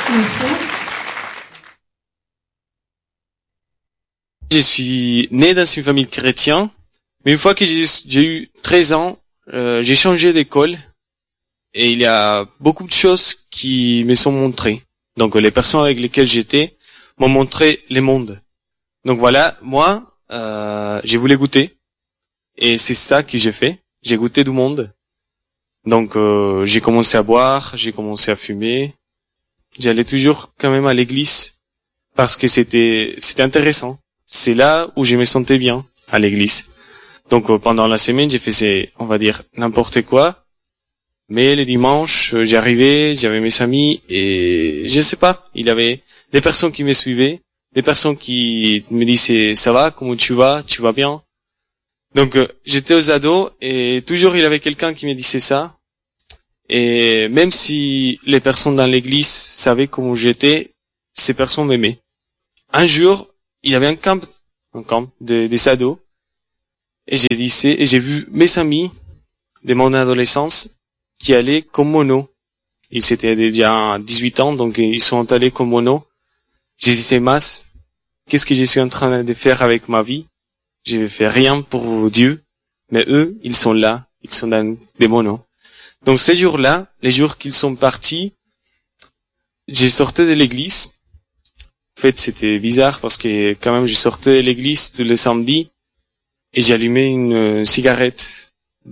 Monsieur. Je suis né dans une famille chrétienne, mais une fois que j'ai eu 13 ans, j'ai changé d'école et il y a beaucoup de choses qui me sont montrées. Donc les personnes avec lesquelles j'étais m'ont montré le monde. Donc voilà, moi, j'ai voulu goûter et c'est ça que j'ai fait. J'ai goûté du monde. Donc j'ai commencé à boire, j'ai commencé à fumer. J'allais toujours quand même à l'église parce que c'était intéressant. C'est là où je me sentais bien, à l'église. Donc pendant la semaine, j'ai fait, on va dire, n'importe quoi. Mais les dimanches, j'arrivais, j'avais mes amis et je sais pas, il y avait des personnes qui me suivaient, des personnes qui me disaient ça va, comment tu vas bien. Donc j'étais aux ados et toujours il y avait quelqu'un qui me disait ça. Et même si les personnes dans l'église savaient comment j'étais, ces personnes m'aimaient. Un jour, il y avait un camp des ados, et j'ai vu mes amis de mon adolescence qui allaient comme mono. Ils étaient déjà 18 ans, donc ils sont allés comme mono. Je disais, Mas, qu'est-ce que je suis en train de faire avec ma vie? Je fais rien pour Dieu, mais eux, ils sont là, ils sont dans des monos. Donc ces jours-là, les jours qu'ils sont partis, j'ai sorti de l'église. En fait, c'était bizarre parce que quand même, je sortais de l'église tous les samedis et j'allumais une cigarette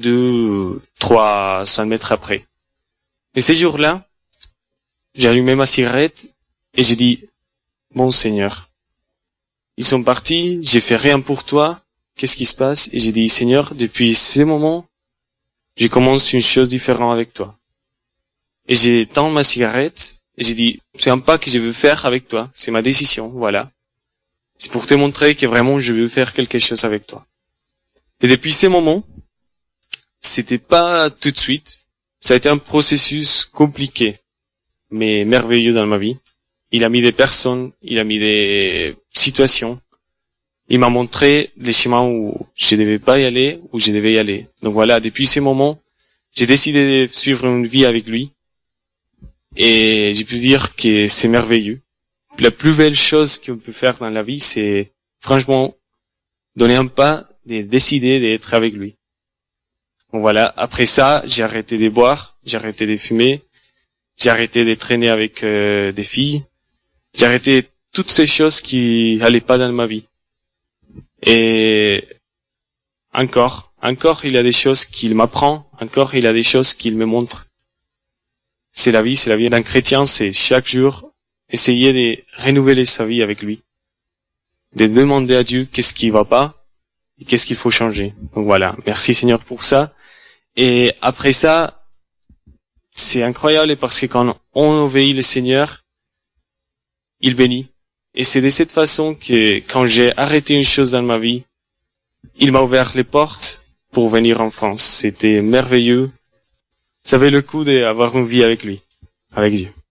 300 mètres après. Et ces jours-là, j'allumais ma cigarette et j'ai dit, bon Seigneur, ils sont partis, j'ai fait rien pour toi, qu'est-ce qui se passe? Et j'ai dit, Seigneur, depuis ces moments, je commence une chose différente avec toi. Et j'ai éteint ma cigarette et j'ai dit, c'est un pas que je veux faire avec toi. C'est ma décision, voilà. C'est pour te montrer que vraiment je veux faire quelque chose avec toi. Et depuis ces moments, c'était pas tout de suite. Ça a été un processus compliqué, mais merveilleux dans ma vie. Il a mis des personnes, il a mis des situations. Il m'a montré les chemins où je devais pas y aller, où je devais y aller. Donc voilà, depuis ces moments, j'ai décidé de suivre une vie avec lui. Et j'ai pu dire que c'est merveilleux. La plus belle chose qu'on peut faire dans la vie, c'est franchement donner un pas et décider d'être avec lui. Bon voilà, après ça, j'ai arrêté de boire, j'ai arrêté de fumer, j'ai arrêté de traîner avec des filles, j'ai arrêté toutes ces choses qui allaient pas dans ma vie. Et encore, il y a des choses qu'il m'apprend, encore il y a des choses qu'il me montre. C'est la vie d'un chrétien, c'est chaque jour essayer de renouveler sa vie avec lui, de demander à Dieu qu'est-ce qui va pas et qu'est-ce qu'il faut changer. Donc voilà, merci Seigneur pour ça. Et après ça, c'est incroyable parce que quand on obéit le Seigneur, il bénit. Et c'est de cette façon que quand j'ai arrêté une chose dans ma vie, il m'a ouvert les portes pour venir en France. C'était merveilleux. Ça valait le coup d'avoir une vie avec lui, avec Dieu.